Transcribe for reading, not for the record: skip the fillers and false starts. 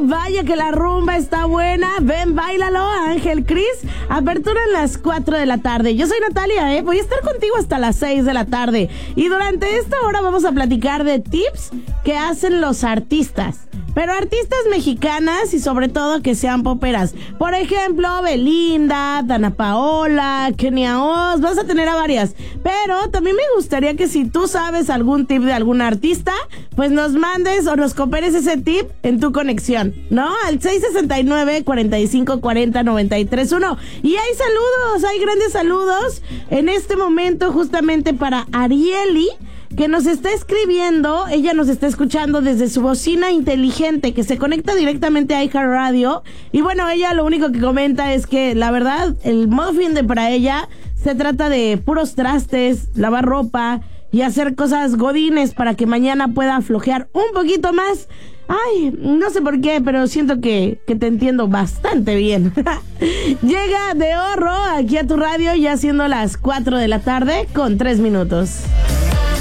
vaya que la rumba está buena. Ven, báilalo, Ángel Cris. Apertura a las 4 de la tarde. Yo soy Natalia, voy a estar contigo hasta las 6 de la tarde. Y durante esta hora vamos a platicar de tips que hacen los artistas. Pero artistas mexicanas y sobre todo que sean poperas. Por ejemplo, Belinda, Dana Paola, Kenia Oz. Vas a tener a varias. Pero también me gustaría que si tú sabes algún tip de algún artista, pues nos mandes o nos cooperes ese tip en tu conexión, ¿no? Al 669-4540-931. Y hay saludos, hay grandes saludos en este momento justamente para Arieli, que nos está escribiendo. Ella nos está escuchando desde su bocina inteligente que se conecta directamente a iHeartRadio. Y bueno, ella lo único que comenta es que la verdad, el modo fin de para ella se trata de puros trastes, lavar ropa y hacer cosas godines para que mañana pueda flojear un poquito más. Ay, no sé por qué, pero siento que te entiendo bastante bien. Llega De Horro aquí a tu radio, ya siendo las 4 de la tarde con 3 minutos.